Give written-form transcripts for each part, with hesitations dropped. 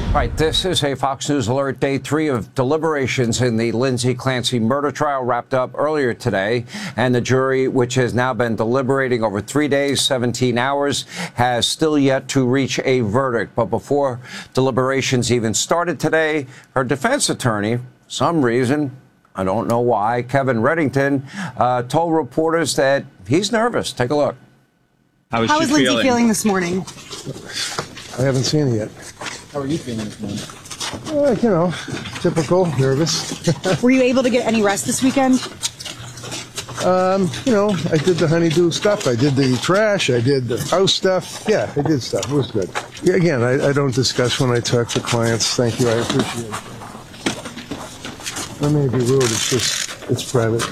Right, this is a Fox News Alert. Day 3 of deliberations in the Lindsay Clancy murder trial wrapped up earlier today. And the jury, which has now been deliberating over 3 days, 17 hours, has still yet to reach a verdict. But before deliberations even started today, her defense attorney, for some reason, I don't know why, Kevin Reddington, told reporters that he's nervous. Take a look. How is Lindsay feeling this morning? I haven't seen it yet. How are you feeling this morning? You know, typical, nervous. Were you able to get any rest this weekend? You know, I did the honeydew stuff. I did the trash. I did the house stuff. Yeah, I did stuff. It was good. Yeah, again, I don't discuss when I talk to clients. Thank you. I appreciate it. I may be rude. It's private.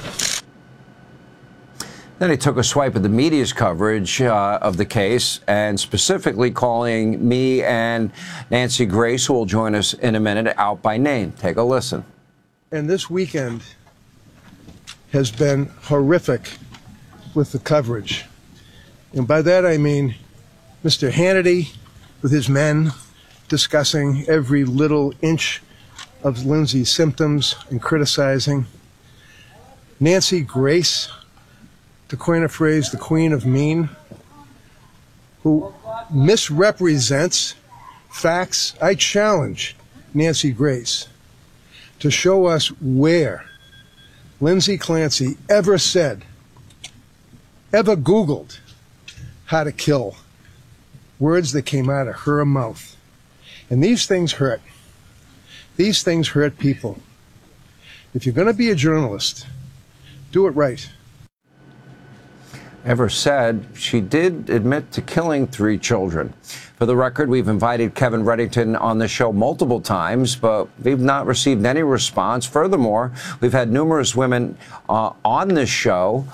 Then he took a swipe at the media's coverage of the case, and specifically calling me and Nancy Grace, who will join us in a minute, out by name. Take a listen. And this weekend has been horrific with the coverage. And by that I mean Mr. Hannity with his men discussing every little inch of Lindsay's symptoms and criticizing. Nancy Grace, to coin a phrase, the queen of mean, who misrepresents facts. I challenge Nancy Grace to show us where Lindsay Clancy ever said, ever Googled how to kill, words that came out of her mouth. And these things hurt. These things hurt people. If you're going to be a journalist, do it right. Ever said she did admit to killing 3 children. For the record, we've invited Kevin Reddington on the show multiple times, but we've not received any response. Furthermore, we've had numerous women on this show,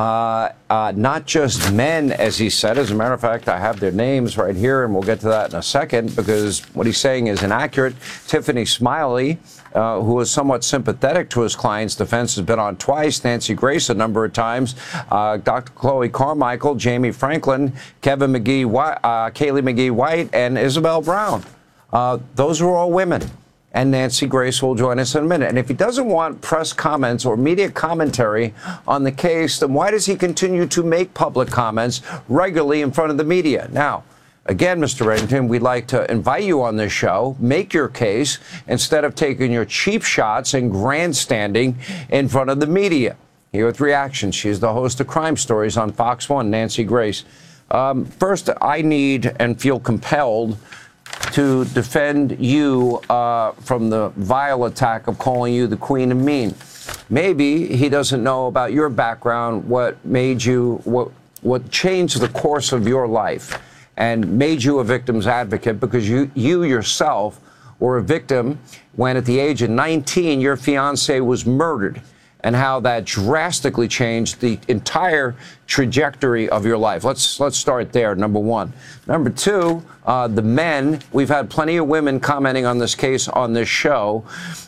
not just men, as he said. As a matter of fact, I have their names right here, and we'll get to that in a second, because what he's saying is inaccurate. Tiffany Smiley, who is somewhat sympathetic to his client's defense, has been on twice. Nancy Grace a number of times. Dr. Chloe Carmichael, Jamie Franklin, Kevin McGee, Kaylee McGee White, and Isabel Brown. Those are all women. And Nancy Grace will join us in a minute. And if he doesn't want press comments or media commentary on the case, then why does he continue to make public comments regularly in front of the media? Now, again, Mr. Reddington, we'd like to invite you on this show, make your case, instead of taking your cheap shots and grandstanding in front of the media. Here with reactions, she's the host of Crime Stories on Fox 1, Nancy Grace. First, I need and feel compelled to defend you from the vile attack of calling you the queen of mean. Maybe he doesn't know about your background, what made you, what changed the course of your life and made you a victim's advocate, because you yourself were a victim when at the age of 19 your fiance was murdered, and how that drastically changed the entire trajectory of your life. Let's start there, number one. Number two, the men, we've had plenty of women commenting on this case on this show.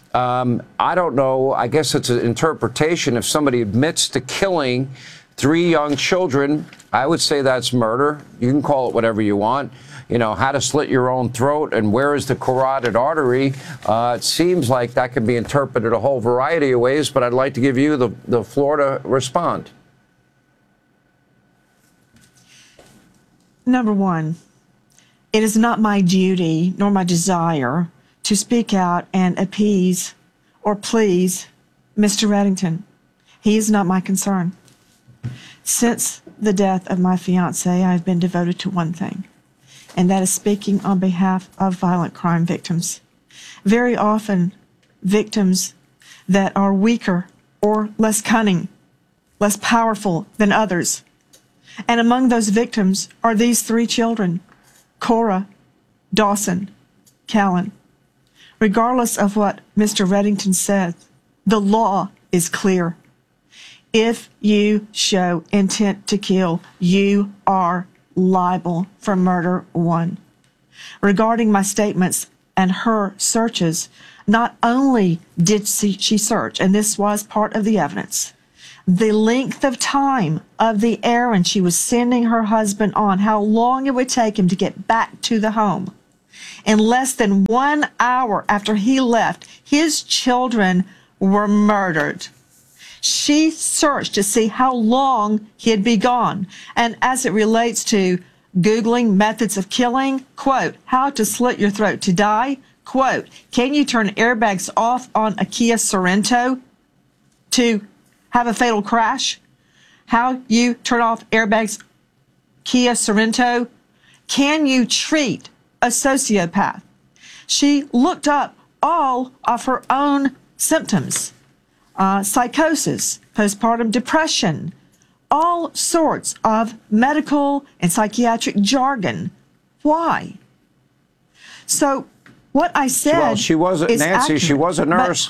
I don't know, I guess it's an interpretation. If somebody admits to killing 3 young children, I would say that's murder. You can call it whatever you want. You know, how to slit your own throat and where is the carotid artery. It seems like that can be interpreted a whole variety of ways, but I'd like to give you the floor to respond. Number one, it is not my duty nor my desire to speak out and appease or please Mr. Reddington. He is not my concern. Since the death of my fiance, I've been devoted to one thing, and that is speaking on behalf of violent crime victims. Very often, victims that are weaker or less cunning, less powerful than others. And among those victims are these 3 children, Cora, Dawson, Callan. Regardless of what Mr. Reddington said, the law is clear. If you show intent to kill, you are liable for murder 1. Regarding my statements and her searches, not only did she search, and this was part of the evidence, the length of time of the errand she was sending her husband on, how long it would take him to get back to the home, In less than 1 hour after he left, his children were murdered. She searched to see how long he'd be gone. And as it relates to Googling methods of killing, quote, how to slit your throat to die, quote, can you turn airbags off on a Kia Sorento to have a fatal crash? How you turn off airbags, Kia Sorento? Can you treat a sociopath? She looked up all of her own symptoms, psychosis, postpartum depression, all sorts of medical and psychiatric jargon. Why? So what I said, well, she wasn't Nancy. Accurate, she was a nurse.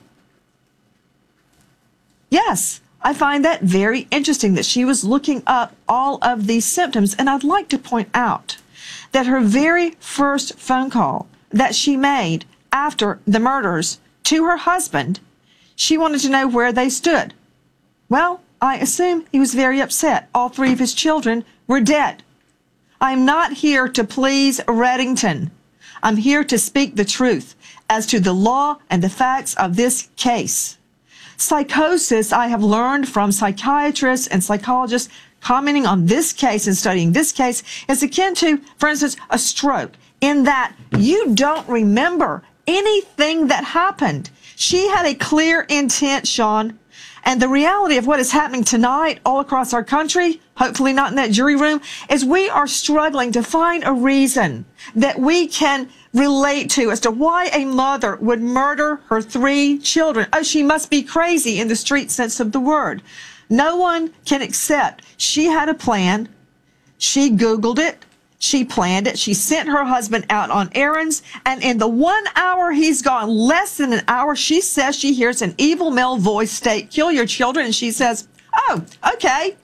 Yes, I find that very interesting that she was looking up all of these symptoms. And I'd like to point out that her very first phone call that she made after the murders to her husband, she wanted to know where they stood. Well, I assume he was very upset. All three of his children were dead. I'm not here to please Reddington. I'm here to speak the truth as to the law and the facts of this case. Psychosis, I have learned from psychiatrists and psychologists commenting on this case and studying this case, is akin to, for instance, a stroke, in that you don't remember anything that happened. She had a clear intent, Sean. And the reality of what is happening tonight all across our country, hopefully not in that jury room, is we are struggling to find a reason that we can relate to as to why a mother would murder her 3 children. Oh, she must be crazy in the street sense of the word. No one can accept she had a plan. She Googled it. She planned it. She sent her husband out on errands. And in the 1 hour he's gone, less than an hour, she says she hears an evil male voice state, kill your children. And she says, oh, okay.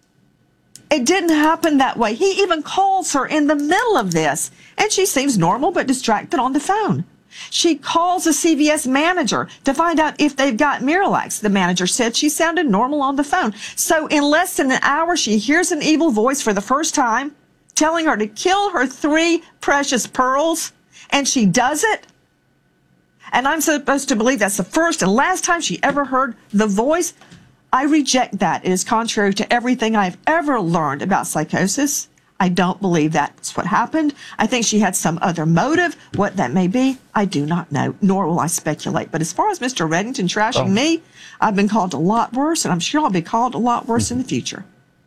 It didn't happen that way. He even calls her in the middle of this. And she seems normal but distracted on the phone. She calls the CVS manager to find out if they've got Miralax. The manager said she sounded normal on the phone. So in less than an hour, she hears an evil voice for the first time, telling her to kill her 3 precious pearls, and she does it. And I'm supposed to believe that's the first and last time she ever heard the voice. I reject that. It is contrary to everything I've ever learned about psychosis. I don't believe that's what happened. I think she had some other motive. What that may be, I do not know, nor will I speculate. But as far as Mr. Reddington trashing me, I've been called a lot worse, and I'm sure I'll be called a lot worse in the future.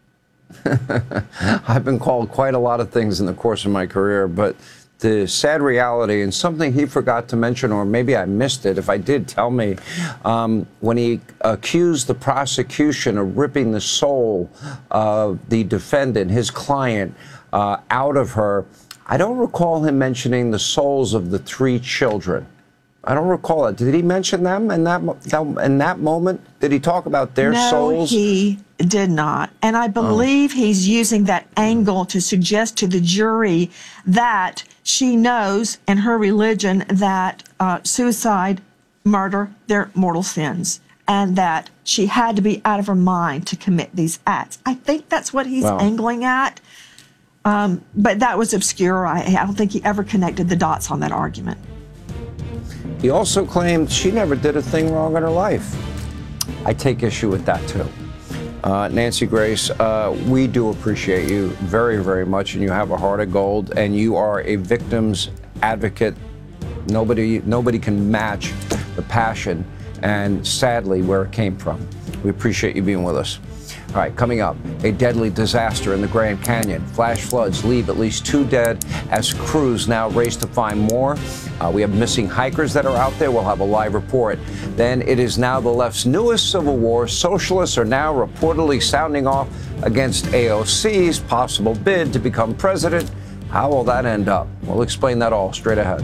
I've been called quite a lot of things in the course of my career, but the sad reality, and something he forgot to mention, or maybe I missed it, if I did, tell me, when he accused the prosecution of ripping the soul of the defendant, his client, out of her, I don't recall him mentioning the souls of the 3 children. I don't recall it. Did he mention them in that moment? Did he talk about their souls? No, he did not. And I believe he's using that angle to suggest to the jury that she knows in her religion that suicide, murder, they're mortal sins, and that she had to be out of her mind to commit these acts. I think that's what he's angling at. But that was obscure. I don't think he ever connected the dots on that argument. He also claimed she never did a thing wrong in her life. I take issue with that, too. Nancy Grace, we do appreciate you very, very much, and you have a heart of gold, and you are a victim's advocate. Nobody can match the passion and, sadly, where it came from. We appreciate you being with us. All right, coming up, a deadly disaster in the Grand Canyon. Flash floods leave at least 2 dead as crews now race to find more. We have missing hikers that are out there. We'll have a live report. Then it is now the left's newest civil war. Socialists are now reportedly sounding off against AOC's possible bid to become president. How will that end up? We'll explain that all straight ahead.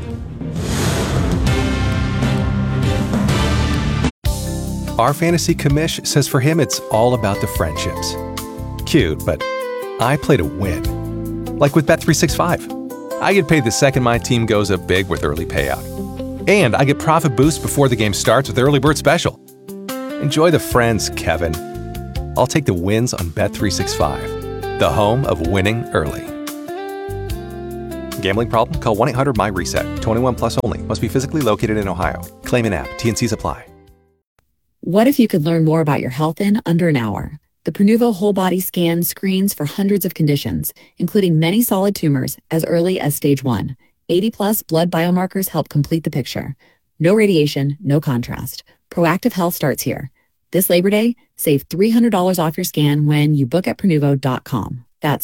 Our fantasy commish says for him it's all about the friendships. Cute, but I play to win. Like with Bet365. I get paid the second my team goes up big with early payout. And I get profit boosts before the game starts with Early Bird Special. Enjoy the friends, Kevin. I'll take the wins on Bet365, the home of winning early. Gambling problem? Call 1-800-MY-RESET. 21 plus only. Must be physically located in Ohio. Claim an app. T&Cs apply. What if you could learn more about your health in under an hour? The Prenuvo Whole Body Scan screens for hundreds of conditions, including many solid tumors as early as stage 1. 80-plus blood biomarkers help complete the picture. No radiation, no contrast. Proactive health starts here. This Labor Day, save $300 off your scan when you book at Prenuvo.com. That's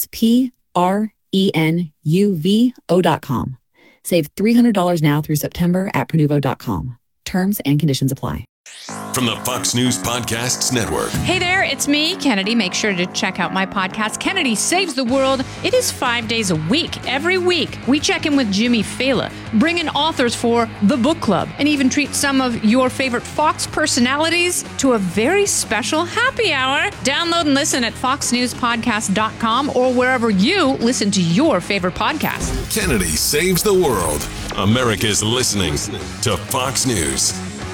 Prenuvo.com. Save $300 now through September at Prenuvo.com. Terms and conditions apply. From the Fox News Podcasts Network. Hey there, it's me, Kennedy. Make sure to check out my podcast, Kennedy Saves the World. It is 5 days a week. Every week, we check in with Jimmy Fallon, bring in authors for the book club, and even treat some of your favorite Fox personalities to a very special happy hour. Download and listen at foxnewspodcast.com or wherever you listen to your favorite podcast. Kennedy Saves the World. America's listening to Fox News.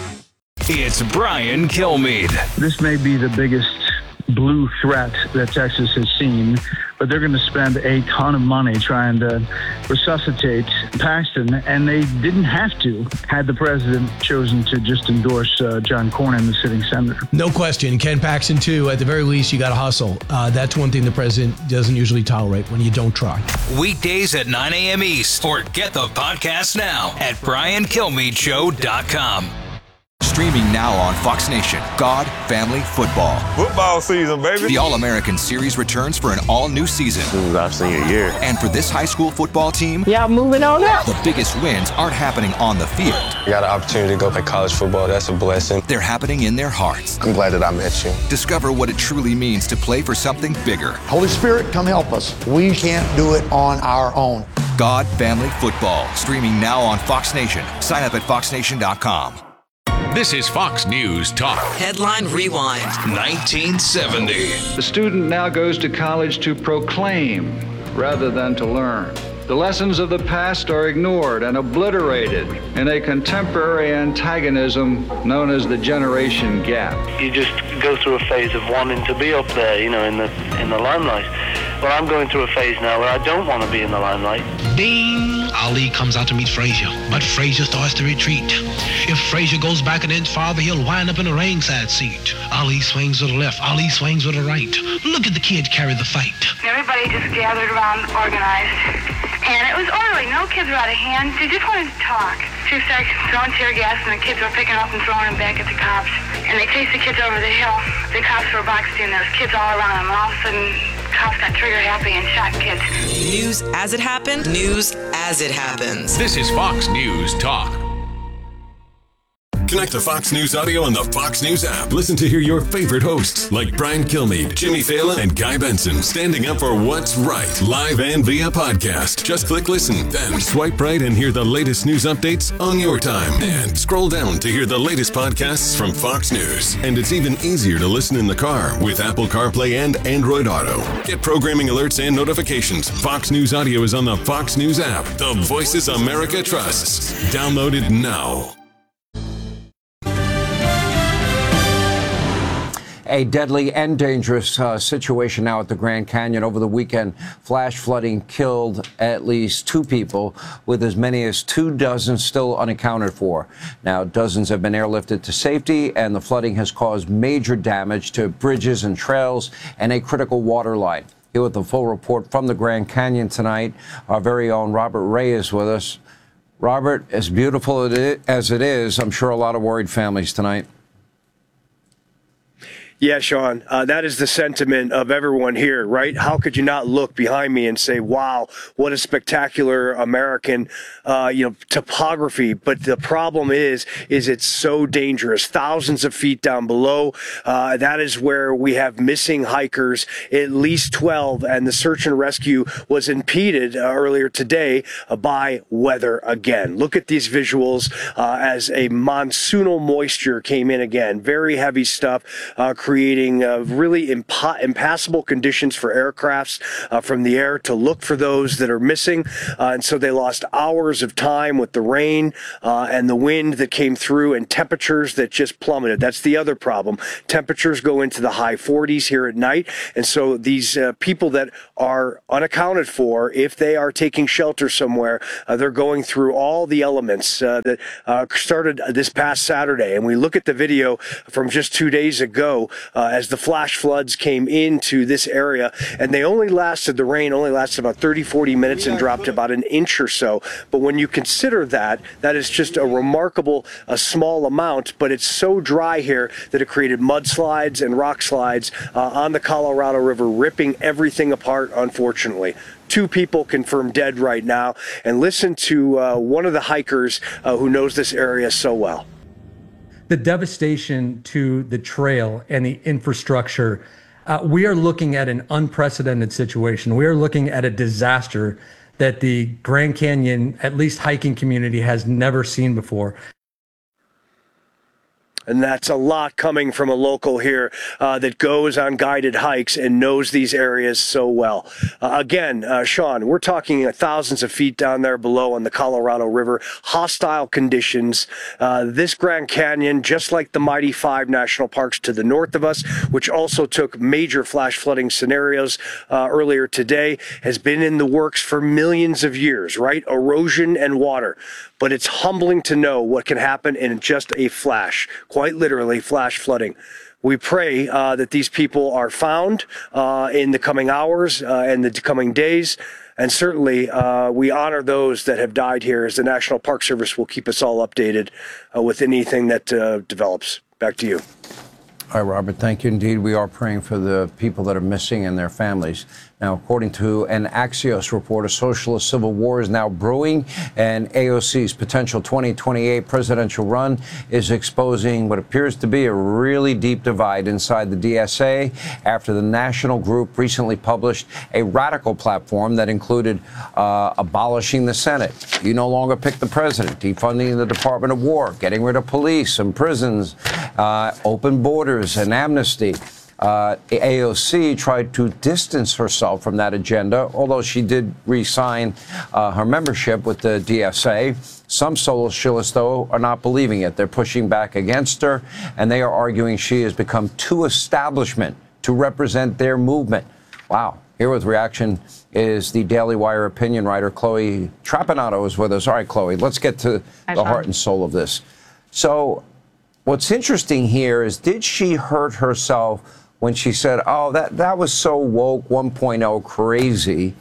It's Brian Kilmeade. This may be the biggest blue threat that Texas has seen, but they're going to spend a ton of money trying to resuscitate Paxton, and they didn't have to had the president chosen to just endorse John Cornyn, the sitting senator. No question. Ken Paxton, too. At the very least, you got to hustle. That's one thing the president doesn't usually tolerate, when you don't try. Weekdays at 9 a.m. East, or get the podcast now at BrianKilmeadeShow.com. Streaming now on Fox Nation, God, Family, Football. Football season, baby. The All-American Series returns for an all-new season. This is our senior year. And for this high school football team, yeah, moving on up. The biggest wins aren't happening on the field. I got an opportunity to go play college football. That's a blessing. They're happening in their hearts. I'm glad that I met you. Discover what it truly means to play for something bigger. Holy Spirit, come help us. We can't do it on our own. God, Family, Football. Streaming now on Fox Nation. Sign up at foxnation.com. This is Fox News Talk. Headline Rewind. 1970. The student now goes to college to proclaim rather than to learn. The lessons of the past are ignored and obliterated in a contemporary antagonism known as the generation gap. You just go through a phase of wanting to be up there, in the limelight. Well, I'm going through a phase now where I don't want to be in the limelight. Ding! Ali comes out to meet Frazier, but Frazier starts to retreat. If Frazier goes back an inch farther, he'll wind up in a ringside seat. Ali swings to the left, Ali swings to the right. Look at the kid carry the fight. Everybody just gathered around, organized. And it was orderly. No kids were out of hand. They just wanted to talk. Two started throwing tear gas, and the kids were picking up and throwing them back at the cops. And they chased the kids over the hill. The cops were boxed in. There was kids all around them. And all of a sudden, cops got trigger happy and shot kids. News as it happened. News as it happens. This is Fox News Talk. Connect to Fox News Audio on the Fox News app. Listen to hear your favorite hosts like Brian Kilmeade, Jimmy Fallon, and Guy Benson standing up for what's right, live and via podcast. Just click listen, then swipe right and hear the latest news updates on your time. And scroll down to hear the latest podcasts from Fox News. And it's even easier to listen in the car with Apple CarPlay and Android Auto. Get programming alerts and notifications. Fox News Audio is on the Fox News app. The voices America trusts. Download it now. A deadly and dangerous situation now at the Grand Canyon. Over the weekend, flash flooding killed at least 2 people, with as many as 24 still unaccounted for. Now, dozens have been airlifted to safety, and the flooding has caused major damage to bridges and trails and a critical water line. Here with the full report from the Grand Canyon tonight, our very own Robert Ray is with us. Robert, as beautiful as it is, I'm sure a lot of worried families tonight. Yeah, Sean, that is the sentiment of everyone here, right? How could you not look behind me and say, wow, what a spectacular American, topography. But the problem is it's so dangerous. Thousands of feet down below. That is where we have missing hikers, at least 12. And the search and rescue was impeded earlier today by weather again. Look at these visuals as a monsoonal moisture came in again. Very heavy stuff. creating really impassable conditions for aircrafts from the air to look for those that are missing. And so they lost hours of time with the rain and the wind that came through and temperatures that just plummeted. That's the other problem. Temperatures go into the high 40s here at night. And so these people that are unaccounted for, if they are taking shelter somewhere, they're going through all the elements that started this past Saturday. And we look at the video from just 2 days ago as the flash floods came into this area, and the rain only lasted about 30-40 minutes and dropped about an inch or so. But when you consider that is just a remarkable small amount, but it's so dry here that it created mudslides and rock slides on the Colorado River, ripping everything apart, unfortunately. 2 people confirmed dead right now. And listen to one of the hikers who knows this area so well. The devastation to the trail and the infrastructure, we are looking at an unprecedented situation. We are looking at a disaster that the Grand Canyon, at least hiking community, has never seen before. And that's a lot coming from a local here that goes on guided hikes and knows these areas so well. Again, Sean, we're talking thousands of feet down there below on the Colorado River, hostile conditions. This Grand Canyon, just like the Mighty Five national parks to the north of us, which also took major flash flooding scenarios earlier today, has been in the works for millions of years, right? Erosion and water. But it's humbling to know what can happen in just a flash, quite literally flash flooding. We pray that these people are found in the coming hours and the coming days. And certainly we honor those that have died here, as the National Park Service will keep us all updated with anything that develops. Back to you. All right, Robert, thank you indeed. We are praying for the people that are missing and their families. Now, according to an Axios report, a socialist civil war is now brewing, and AOC's potential 2028 presidential run is exposing what appears to be a really deep divide inside the DSA after the national group recently published a radical platform that included abolishing the Senate. You no longer pick the president, defunding the Department of War, getting rid of police and prisons, open borders and amnesty. AOC tried to distance herself from that agenda, although she did re-sign her membership with the DSA. Some socialists, though, are not believing it. They're pushing back against her, and they are arguing she has become too establishment to represent their movement. Wow. Here with reaction is the Daily Wire opinion writer, Chloe Trapanotto, is with us. All right, Chloe, let's get to the heart and soul of this. So what's interesting here is, did she hurt herself when she said, oh, that was so woke 1.0 crazy?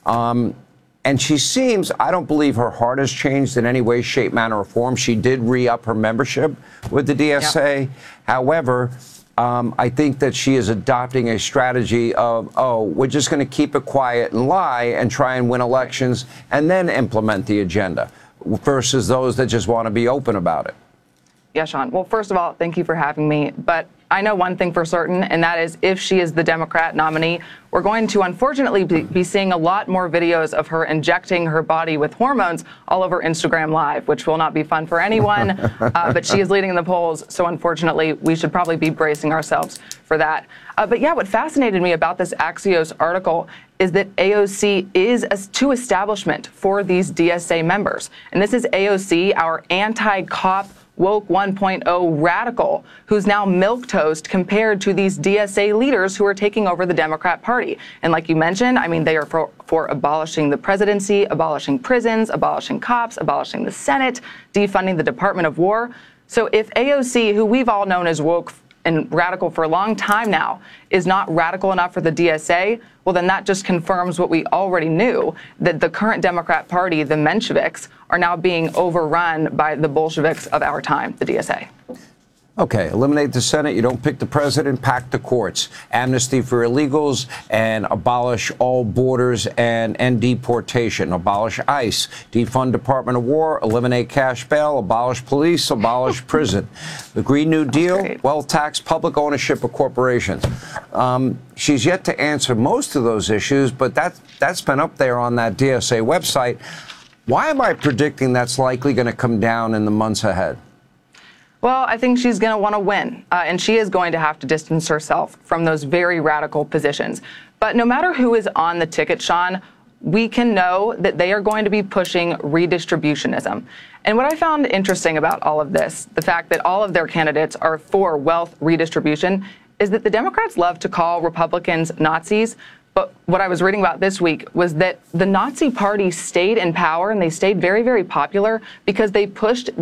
And she seems, I don't believe her heart has changed in any way, shape, manner, or form. She did re-up her membership with the DSA. Yep. However, I think that she is adopting a strategy of, oh, we're just going to keep it quiet and lie and try and win elections and then implement the agenda, versus those that just want to be open about it. Yeah, Sean. Well, first of all, thank you for having me. But I know one thing for certain, and that is if she is the Democrat nominee, we're going to unfortunately be seeing a lot more videos of her injecting her body with hormones all over Instagram Live, which will not be fun for anyone. But she is leading the polls, so unfortunately, we should probably be bracing ourselves for that. But yeah, what fascinated me about this Axios article is that AOC is too establishment for these DSA members. And this is AOC, our anti-cop woke 1.0 radical, who's now milquetoast compared to these DSA leaders who are taking over the Democrat Party. And like you mentioned, I mean, they are for abolishing the presidency, abolishing prisons, abolishing cops, abolishing the Senate, defunding the Department of War. So if AOC, who we've all known as woke and radical for a long time now, is not radical enough for the DSA, well, then that just confirms what we already knew, that the current Democrat Party, the Mensheviks, are now being overrun by the Bolsheviks of our time, the DSA. Okay, eliminate the Senate, you don't pick the president, pack the courts, amnesty for illegals, and abolish all borders and end deportation, abolish ICE, defund Department of War, eliminate cash bail, abolish police, abolish prison. The Green New Deal, wealth tax, public ownership of corporations. She's yet to answer most of those issues, but that's been up there on that DSA website. Why am I predicting that's likely going to come down in the months ahead? Well, I think she's going to want to win, and she is going to have to distance herself from those very radical positions. But no matter who is on the ticket, Sean, we can know that they are going to be pushing redistributionism. And what I found interesting about all of this, the fact that all of their candidates are for wealth redistribution, is that the Democrats love to call Republicans Nazis. But what I was reading about this week was that the Nazi Party stayed in power and they stayed very, very popular because they pushed